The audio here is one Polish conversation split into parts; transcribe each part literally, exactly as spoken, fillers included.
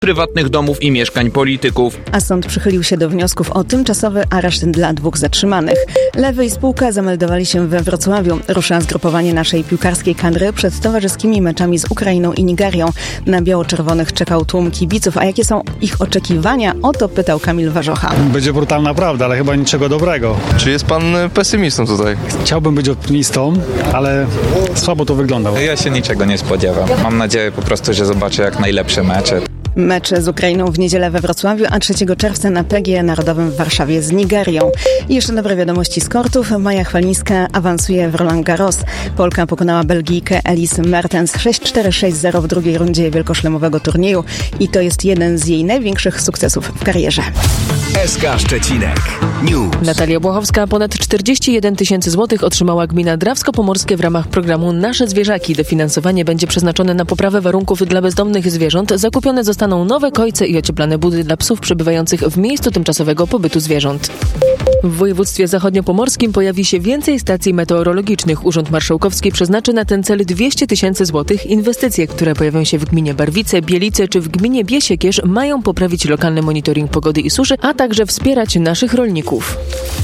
prywatnych domów i mieszkań polityków. A sąd przychylił się do wniosków o tymczasowy areszt dla dwóch zatrzymanych. Lewy i spółka zameldowali się we Wrocławiu. Rusza zgrupowanie naszej piłkarskiej kadry przed towarzyskimi meczami z Ukrainą i Nigerią. Na biało-czerwonych czekał tłum kibiców, a jakie są ich oczekiwania? O to pytał Kamil Warzocha. Będzie brutalna prawda, ale chyba niczego dobrego. Czy jest pan pesymistą tutaj? Chciałbym być optymistą, ale słabo to wygląda. Ja się niczego nie spodziewam. Mam nadzieję po prostu, że zobaczę jak najlepsze mecze. Mecz z Ukrainą w niedzielę we Wrocławiu, a trzeciego czerwca na P G E Narodowym w Warszawie z Nigerią. I jeszcze dobre wiadomości z kortów. Maja Chwalińska awansuje w Roland Garros. Polka pokonała Belgijkę Elise Mertens sześć cztery sześć zero w drugiej rundzie wielkoszlemowego turnieju i to jest jeden z jej największych sukcesów w karierze. S K Szczecinek News. Natalia Błachowska ponad czterdzieści jeden tysięcy złotych otrzymała gmina Drawsko-Pomorskie w ramach programu Nasze Zwierzaki. Dofinansowanie będzie przeznaczone na poprawę warunków dla bezdomnych zwierząt. Zakupione zostaną nowe kojce i ocieplane budy dla psów przebywających w miejscu tymczasowego pobytu zwierząt. W województwie zachodniopomorskim pojawi się więcej stacji meteorologicznych. Urząd Marszałkowski przeznaczy na ten cel dwieście tysięcy złotych. Inwestycje, które pojawią się w gminie Barwice, Bielice czy w gminie Biesiekierz, mają poprawić lokalny monitoring pogody i suszy, a także wspierać naszych rolników.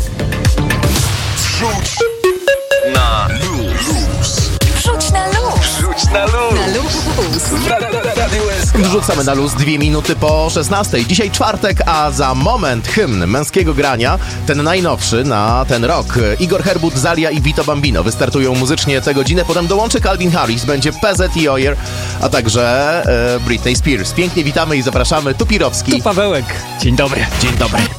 Wrzuć na luz. Wrzuć na luz. Wrzuć na luz. Na luz. Wrzucamy na luz dwie minuty po szesnastej. Dzisiaj czwartek, a za moment hymn męskiego grania, ten najnowszy na ten rok. Igor Herbut, Zalia i Vito Bambino wystartują muzycznie tę godzinę. Potem dołączy Calvin Harris, będzie P Z i Oyer, a także e, Britney Spears. Pięknie witamy i zapraszamy. Tu Pirowski. Tu Pawełek. Dzień dobry. Dzień dobry.